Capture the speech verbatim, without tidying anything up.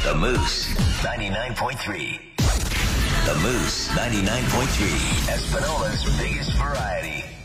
The Moose, ninety-nine point three. The Moose, ninety-nine point three. Espanola's biggest variety.